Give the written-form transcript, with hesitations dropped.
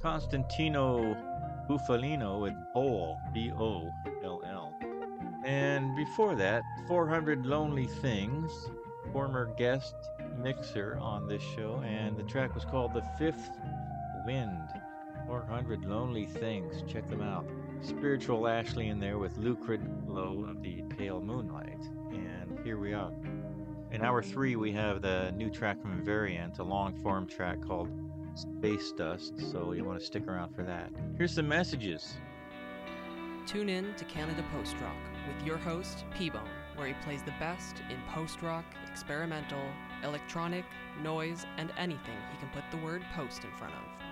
Constantino Buffalino with Boll, Boll. And before that, 400 Lonely Things, former guest mixer on this show, and the track was called The Fifth Wind. 400 Lonely Things. Check them out. Spiritual Ashley in there with Lucrid Low of the Pale Moonlight. And here we are. In hour 3, we have the new track from Variant, a long form track called Space Dust. So you want to stick around for that. Here's some messages. Tune in to Canada Post Rock with your host, P-Bone, where he plays the best in post-rock, experimental, electronic, noise, and anything he can put the word post in front of.